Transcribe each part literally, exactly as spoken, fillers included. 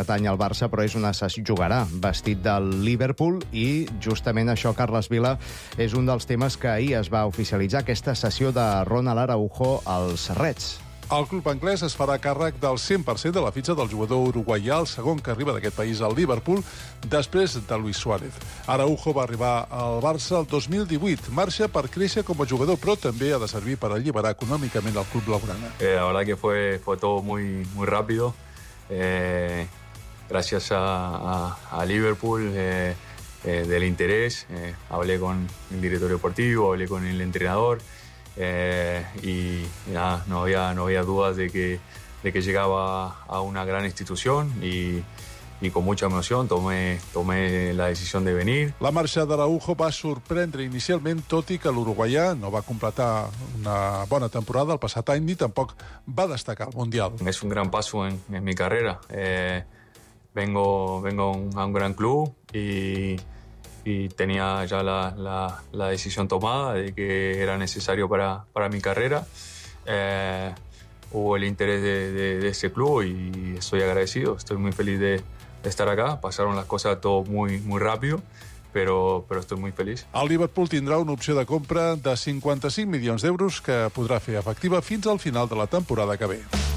pertany al Barça, però és una sessió, jugarà vestit del Liverpool, i justament això, Carles Vila, és un dels temes que ahir es va oficialitzar, aquesta cessió de Ronald Araujo als Reds. El club anglès es farà càrrec del cent per cent de la fitxa del jugador uruguaià, el segon que arriba d'aquest país al Liverpool, després de Luis Suárez. Araujo va arribar al Barça el dos mil divuit. Marxa per créixer com a jugador, però també ha de servir per alliberar econòmicament el club blaugrana. Eh, la verdad que fue, fue todo muy, muy rápido. Eh, gracias a, a, a Liverpool, eh, eh, del interés. Eh, hablé con el director deportivo, hablé con el entrenador. Eh, y nada, no había, no había dudas de que, de que llegaba a una gran institución y, y con mucha emoción tomé, tomé la decisión de venir. La marxa d'Araujo va sorprendre inicialment, tot i que l'uruguaià no va completar una bona temporada el passat any ni tampoc va destacar al Mundial. Es un gran paso en, en mi carrera. Eh, vengo, vengo a un gran club y y tenía ya la, la, la decisión tomada de que era necesario para, para mi carrera. Eh, hubo el interés de, de, de ese club y estoy agradecido, estoy muy feliz de, de estar acá. Pasaron las cosas todo muy, muy rápido, però, però estic molt feliç. El Liverpool tindrà una opció de compra de cinquanta-cinc milions d'euros que podrà fer efectiva fins al final de la temporada que ve.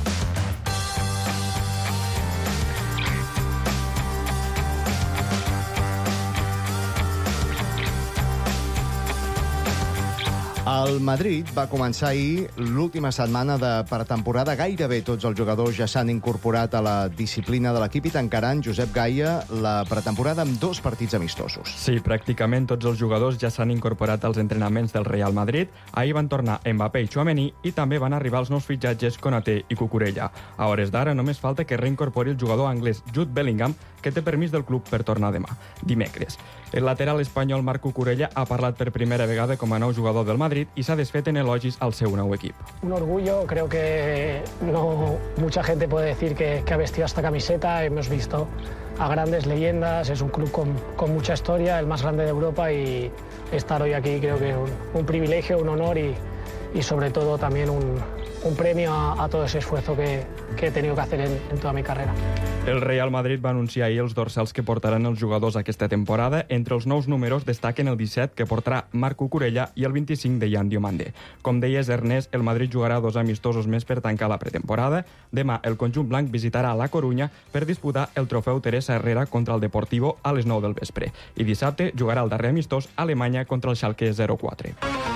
El Madrid va començar ahir l'última setmana de pretemporada. Gairebé tots els jugadors ja s'han incorporat a la disciplina de l'equip i tancaran, Josep Gaia, la pretemporada amb dos partits amistosos. Sí, pràcticament tots els jugadors ja s'han incorporat als entrenaments del Real Madrid. Ahir van tornar Mbappé i Tchouaméni i també van arribar els nous fitxatges Konaté i Cucurella. A hores d'ara només falta que reincorpori el jugador anglès Jude Bellingham, que té permís del club per tornar demà, dimecres. El lateral espanyol Marc Cucurella ha parlat per primera vegada com a nou jugador del Madrid y se ha desfet en elogis al seu nou equip. Un orgullo, creo que no mucha gente puede decir que, que ha vestido esta camiseta. Hemos visto a grandes leyendas, es un club con, con mucha historia, el más grande de Europa, y estar hoy aquí creo que es un, un privilegio, un honor y, y sobre todo también un, un premio a, a todo ese esfuerzo que, que he tenido que hacer en, en toda mi carrera. El Real Madrid va anunciar ahir els dorsals que portaran els jugadors aquesta temporada. Entre els nous números destaquen el disset, que portarà Marc Cucurella, i el vint-i-cinc de Yan Diomande. Com deies, Ernest, el Madrid jugarà dos amistosos més per tancar la pretemporada. Demà el conjunt blanc visitarà la Corunya per disputar el trofeu Teresa Herrera contra el Deportivo a les nou del vespre. I dissabte jugarà el darrer amistós a Alemanya contra el Schalke zero quatre.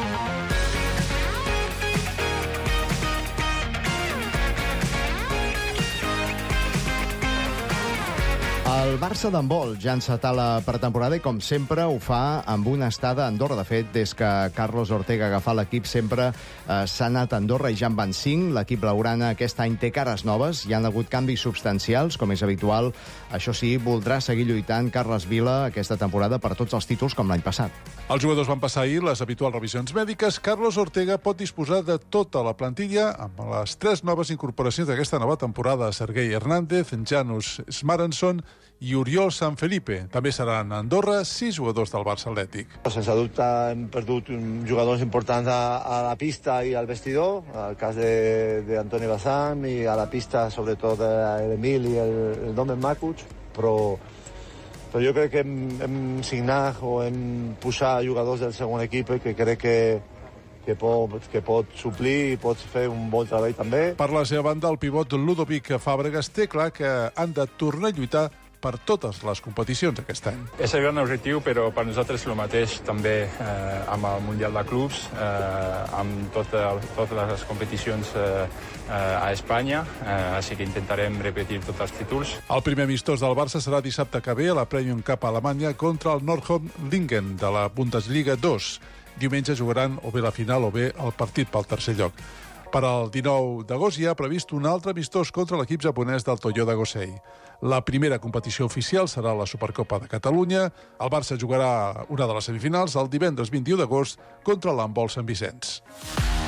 El Barça d'handbol ja ha encetat la pretemporada i, com sempre, ho fa amb una estada a Andorra. De fet, des que Carlos Ortega ha agafat l'equip, sempre eh, s'ha anat a Andorra i ja en van cinc. L'equip blaugrana aquest any té cares noves, hi han hagut canvis substancials, com és habitual. Això sí, voldrà seguir lluitant Carles Vila aquesta temporada per tots els títols com l'any passat. Els jugadors van passar ahir les habituals revisions mèdiques. Carlos Ortega pot disposar de tota la plantilla amb les tres noves incorporacions d'aquesta nova temporada: Sergei Hernández, Janus Smaranson i Oriol Sanfelipe. També seran a Andorra sis jugadors del Barça Atlètic. Sense dubte hem perdut jugadors importants a, a la pista i al vestidor, el cas d'Antoni Bassam, i a la pista sobretot l'Emil i el, el Domen Makuc, però, però jo crec que hem, hem signat o hem posat jugadors del segon equip que crec que que pot, que pot suplir i pot fer un bon treball també. Per la seva banda, el pivot Ludovic Fàbregas té clar que han de tornar a lluitar per totes les competicions aquest any. És el gran objectiu, però per nosaltres el mateix també eh, amb el Mundial de Clubs, eh, amb tot el, totes les competicions eh, a Espanya, eh, així que intentarem repetir tots els títols. El primer amistós del Barça serà dissabte que ve a la Premium Cup a Alemanya contra el Nordhorn Lingen de la Bundesliga dos. Diumenge jugaran o bé la final o bé el partit pel tercer lloc. Per al dinou d'agost hi ha previst un altre amistós contra l'equip japonès del Toyoda Gosei. La primera competició oficial serà la Supercopa de Catalunya. El Barça jugarà una de les semifinals el divendres vint-i-u d'agost contra l'Handbol Sant Vicenç.